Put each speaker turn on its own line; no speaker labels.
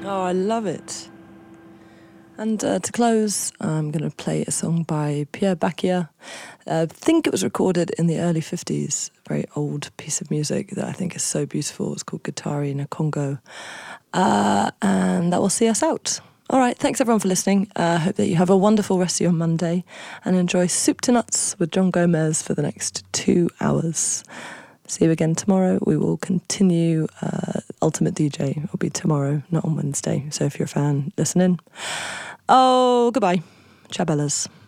Oh, I love it. And to close, I'm going to play a song by Pierre Bacchia. I think it was recorded in the early 50s, a very old piece of music that I think is so beautiful. It's called Guitari in a Congo. And that will see us out. All right, thanks everyone for listening. I hope that you have a wonderful rest of your Monday and enjoy Soup to Nuts with John Gomez for the next 2 hours. See you again tomorrow. We will continue. Ultimate DJ will be tomorrow, not on Wednesday. So if you're a fan, listen in. Oh, goodbye. Ciao, Bellas.